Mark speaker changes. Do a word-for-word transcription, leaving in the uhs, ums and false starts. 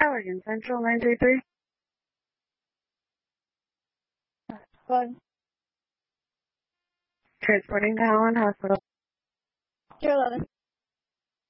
Speaker 1: Allergan Central, nine three three.
Speaker 2: Hello.
Speaker 1: Transporting to Holland Hospital.
Speaker 2: Two eleven.